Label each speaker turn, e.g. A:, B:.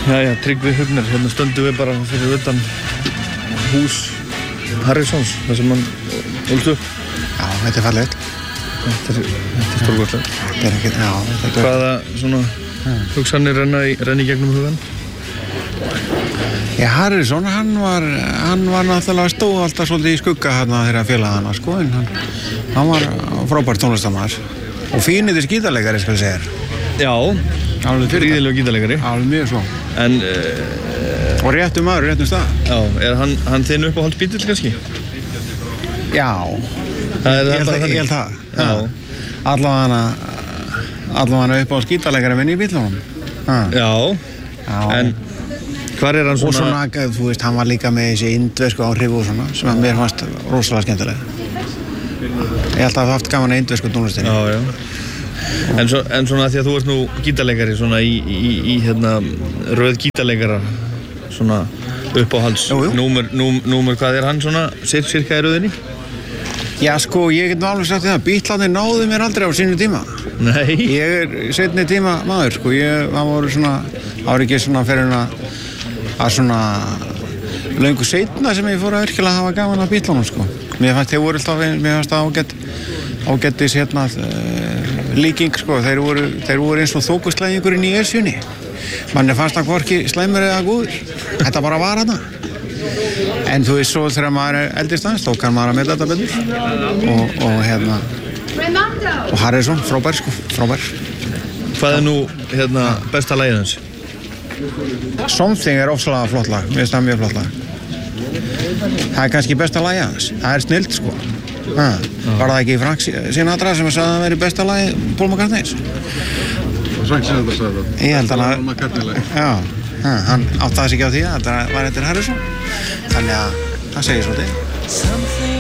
A: Jæja, Tryggvi Hugner, hérna stöndum við bara fyrir utan hús Harrisons, þar sem hann ólst upp.
B: Já, þetta fallegt.
A: Þetta er stórgóðslegt.
B: Þetta ekki, já, þetta
A: Hvaða svona hugsanir renna í gegnum hugan?
B: Já, Harrison, hann var náttúrulega stóð alltaf svolítið í skugga hérna þegar félagana, sko, en hann var frábær tónlistarmaður og fínir gítarleikari, skal ég segja.
A: Já, gríðilegur gítarleikari.
B: Alveg mjög svo.
A: En
B: og réttum maður, réttum stað.
A: Já, er hann þinn uppáhalds bítill kannski?
B: Já, ég held það.
A: Já.
B: Allavega uppáhalds gítarleikari minn í bítlunum.
A: Já, en hvar er hann svona?
B: Og svona, þú veist, hann var líka með þessi indversku áhrif og svona, sem að mér fannst rosalega skemmtilega. Ég held að það haft gaman að indversku tónlistinni.
A: Já, já. En svona því að þú ert nú gítarleikari svona í hérna röð gítarleikara svona uppáhalds númer hvað er hann svona cirka í röðinni?
B: Já sko, ég get nú alveg sagt það, Bítlarnir náðu mér aldrei á sínu tíma.
A: Nei.
B: Ég er seinni tíma maður sko, það voru svona, það var ekki svona fyrir að svona löngu seinna sem ég fór að virkilega hafa gaman af Bítlunum sko. Mér fannst þeir voru alltaf, mér fannst það ágættis hérna líking sko, þeir voru eins og þókuslæðingurinn í Esjunni. Manni fannst það hvorki slæmur eða góður. Þetta bara var hana. En þú veist svo þegar maður er eldist aðeins, þá kann maður að meta þetta betur. Og hérna, og Harrison, frábær sko, frábær.
A: Hvað er nú hérna besta lagið hans?
B: Something er ofsalega flott lag, mér finnst það mjög flott lag. Það er kannski besta lagið hans, það er snillt sko. Var það ekki Frank Sinatra sem sagði að það væri besta lagi Paul McCartney's?
C: Frank Sinatra sagði það.
B: Ég held að
C: Paul McCartney-lagi.
B: Já, hann áttaði sig ekki á því að þetta var eftir Harrison. Þannig að það segir svolítið.